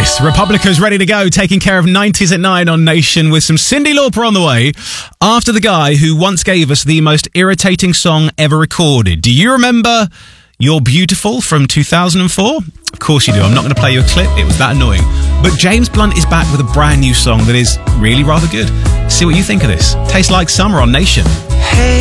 this. Republica's ready to go, taking care of 90s at 9 on Nation with some Cyndi Lauper on the way after the guy who once gave us the most irritating song ever recorded. Do you remember You're Beautiful from 2004? Of course you do. I'm not going to play you a clip. It was that annoying. But James Blunt is back with a brand new song that is really rather good. See what you think of this. Tastes Like Summer on Nation. Hey.